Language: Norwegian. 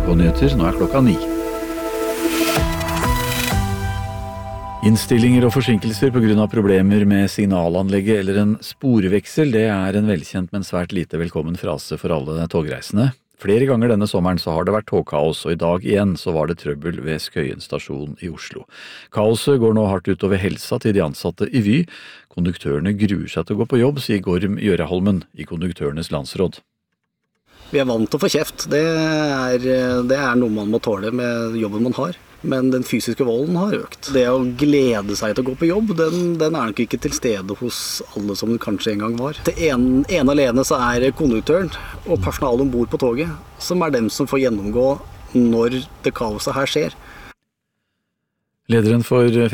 NRK-nyheter, nå klokka 9. Innstillinger og forsinkelser på grunn av problemer med signalanlegget eller en sporveksel, det en velkjent, men svært lite velkommen frase for alle togreisende. Flere ganger denne sommeren så har det vært togkaos, og i dag igjen så var det trøbbel ved Skøyen stasjon i Oslo. Kaoset går nå hardt utover helsa til de ansatte i Vy. Konduktørene gruer seg til å gå på jobb, sier Gorm Gjøreholmen i Konduktørenes landsråd. Vi vant til å få kjeft. Det er noe man må tåle med jobben man har. Men den fysiske volden har økt. Det å glede seg til å gå på jobb, den nok ikke til stede hos alle som den kanskje en gang var. Det ene alene så konduktøren og personalet ombord på toget, som dem som får gjennomgå når det kaoset her skjer. Lederen for